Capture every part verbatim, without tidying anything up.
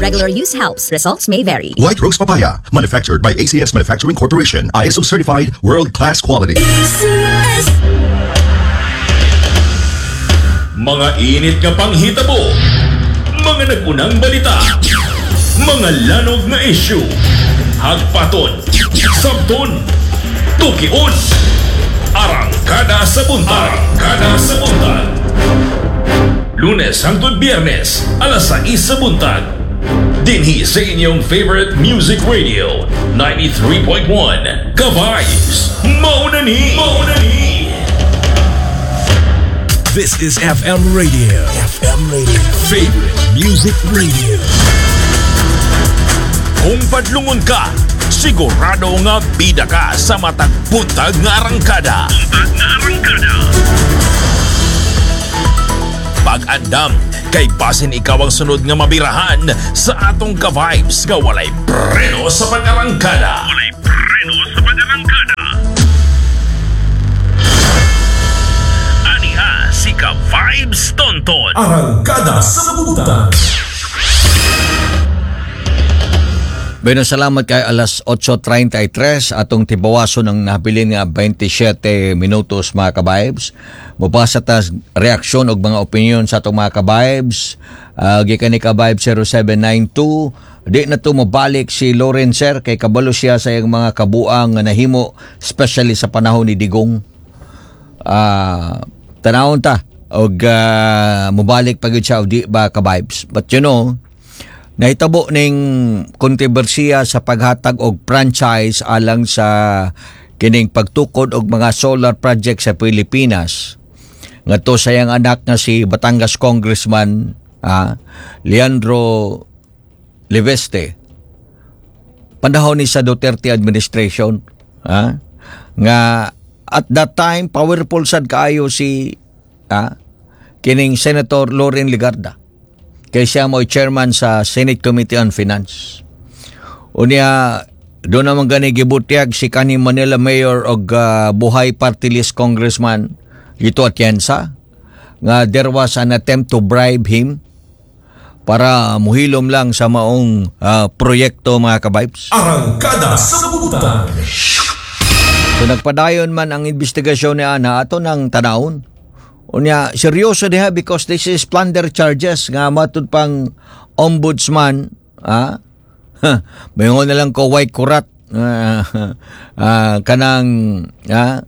regular use helps. Results may vary. White Rose Papaya, manufactured by A C S Manufacturing Corporation, I S O certified, world-class quality. A C S. Mga init nga panghitabo, mga nagunang balita, mga lanog na issue, hagpaton, sabton, tukion, arangkada sa buntag, arangkada sa buntag. Lunes hangtod Biyernes, alas sais sa buntag. Dinhi sa inyong favorite music radio, ninety-three point one, Ka-Vibes, Mauna ni, Mauna ni. This is F M Radio. F M Radio. Favorite Music Radio. Kung padlungon ka, sigurado nga bida ka sa matag buntag nga arangkada. Buntag nga arangkada. Pag-andam, kay basin ikaw ang sunod nga mabirahan sa atong Ka-Vibes nga walay preno sa pag-arangkada. Walay preno sa pag-arangkada. Aniha si Ka-Vibes Tonton. Arangkada sa buntag. Bueno, salamat kay alas eight thirty-three atong tibawaso ng nabilin nga twenty-seven minutos mga ka-vibes. Mupasa ta reaksyon og mga opinion sa atong mga ka-vibes. Uh, gikan ni ka-vibes zero seven nine two. Di na to mabalik si Lorenzer kay kabalo siya sa iyang mga kabuang nga nahimo especially sa panahon ni Digong. Uh, tanawon ta og uh, mabalik pagud siya di ba ka-vibes. But you know, nahitabo ning kontrobersiya sa paghatag og franchise alang sa kining pagtukod og mga solar project sa Pilipinas. Ngadto sa iyang anak nga si Batangas Congressman ah, Leandro Leveste. Panahon ni sa Duterte administration, ah, nga at that time powerful sad kaayo si ah, kining Senator Loren Legarda. Kay siya mo chairman sa Senate Committee on Finance. Unya, doon naman gani gibutiag si kani Manila Mayor og uh, Buhay Party List Congressman Lito Atienza nga there was an attempt to bribe him para muhilom lang sa maong uh, proyekto mga ka-vibes. Arangkada sa buntag. So nagpadayon man ang investigasyon ni Ana ato ng tanawon. Unya, seryoso diha because this is plunder charges nga matud pang ombudsman, ah, mayon na lang ko way kurat, ah, ah, kanang, ah,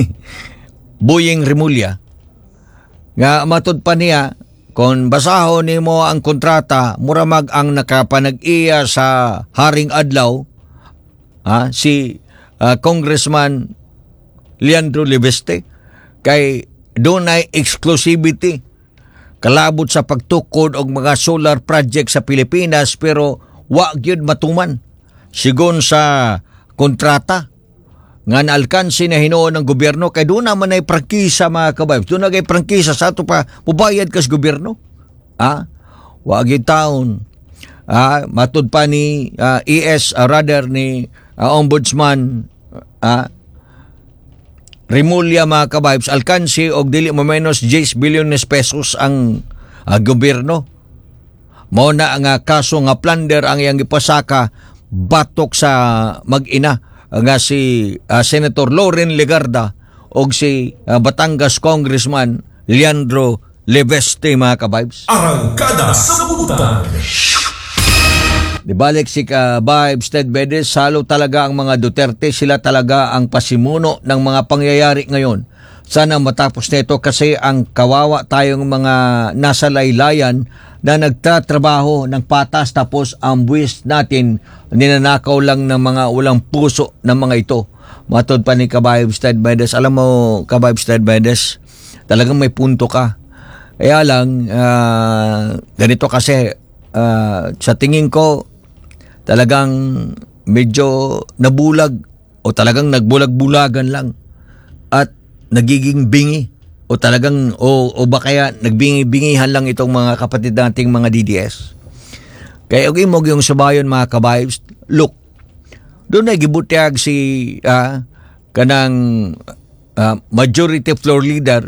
Buying Rimulya, nga matud pa niya, kung basahon nimo ang kontrata, muramag ang nakapanag-iya sa Haring Adlaw, ah, si ah, Congressman Leandro Leveste, kay doon ay exclusivity kalabot sa pagtukod og mga solar project sa Pilipinas pero wa gyud matuman sigon sa kontrata nga naalkansi na hinuon ng gobyerno kay doon naman ay prangkisa mga ka-vibes. Doon na kay prangkisa sa ato pa mubayad kas gobyerno. Ah, wa gyud taon. Ah, matud pa ni uh, E S uh, rather ni uh, Ombudsman ah Rimulya mga ka-vibes, alkansi og dili mo menos six bilyones pesos ang uh, gobyerno. Mao na ang uh, kaso nga plunder ang iyang ipasaka batok sa mag-ina nga si uh, Senator Loren Legarda og si uh, Batangas Congressman Leandro Leveste mga ka-vibes. Arangkada sa buntag. Di balik si ka-vibes Ted Bedes, salo talaga ang mga Duterte, sila talaga ang pasimuno ng mga pangyayari ngayon. Sana matapos nito kasi ang kawawa tayong mga nasa laylayan na nagtatrabaho ng patas tapos ang buwis natin ninanakaw lang ng mga ulang puso ng mga ito. Matod pa ni ka-vibes Ted Bedes. Alam mo ka-vibes Ted Bedes, talagang may punto ka. Kaya lang, uh, ganito kasi, uh, sa tingin ko, talagang medyo nabulag o talagang nagbulag-bulagan lang at nagiging bingi o talagang o, o ba kaya nagbingi-bingihan lang itong mga kapatid nating mga D D S. Kaya okay mo yung sabayon mga ka-vibes, look, doon na gibutiag si uh, kanang uh, majority floor leader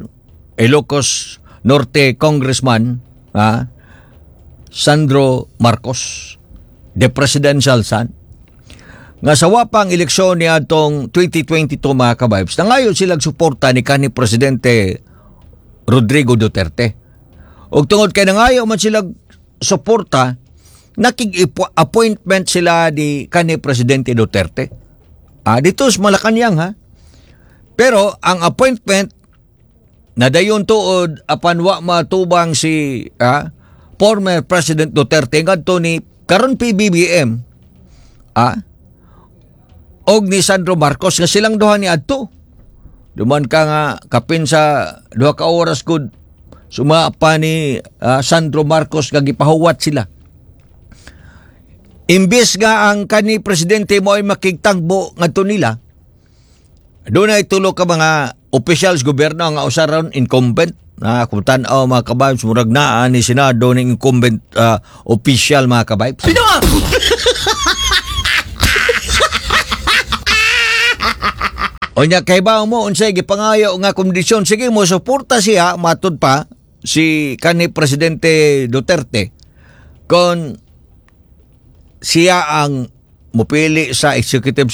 Ilocos Norte Congressman uh, Sandro Marcos. the presidential son. Nga sa wapang eleksyon ni atong twenty twenty-two mga kabibes, nangayon silang suporta ni kanhi Presidente Rodrigo Duterte. Og tungod kay nangayo man silang suporta, nakig-appointment sila ni kanhi Presidente Duterte. Ah, dito sa Malacanang ha. Pero ang appointment na dayon tuod apan wa matubang si ah, former President Duterte ngadto ni karon P B B M ah, og ni Sandro Marcos nga silang duha ni adto. Duman ka nga kapin sa duha ka oras gud sumapa ni uh, Sandro Marcos nga gipahuwat sila. Imbes nga ang kani presidente mo ay makigtagbo ngadto nila, doon ay tulo ka mga officials gobyerno nga usaron incumbent na kung tan-aw mga kabaybs murag naa ni Senado ning incumbent uh, official mga kabaybs. Onya kay ba mo unsay gipangayo nga kondisyon, sige mo suporta siya matud pa si kanhi Presidente Duterte kon siya ang mupili sa executive